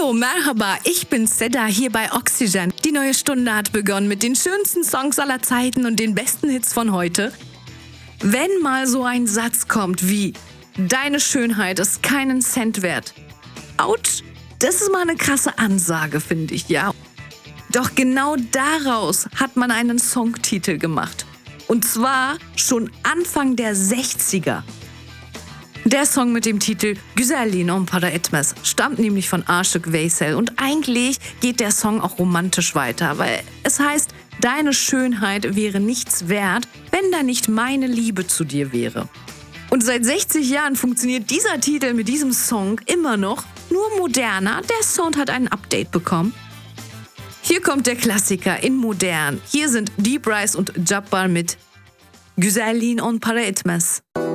Hallo, Merhaba, ich bin Seda hier bei Oxygen. Die neue Stunde hat begonnen mit den schönsten Songs aller Zeiten und den besten Hits von heute. Wenn mal so ein Satz kommt wie „Deine Schönheit ist keinen Cent wert“. Autsch, das ist mal eine krasse Ansage, finde ich, ja. Doch genau daraus hat man einen Songtitel gemacht. Und zwar schon Anfang der 60er. Der Song mit dem Titel Güzelliğin on para etmez stammt nämlich von Aşık Veysel und eigentlich geht der Song auch romantisch weiter, weil es heißt, deine Schönheit wäre nichts wert, wenn da nicht meine Liebe zu dir wäre. Und seit 60 Jahren funktioniert dieser Titel mit diesem Song immer noch, nur moderner, der Sound hat ein Update bekommen. Hier kommt der Klassiker in modern. Hier sind Deep Rise und Jabbar mit Güzelliğin on para etmez.